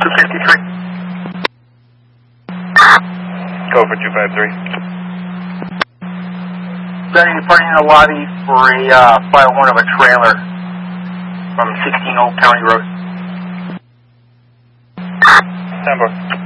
253. Go for 253. Benny, departing in the lobby for a file one of a trailer from 16 Old County Road. 10-4.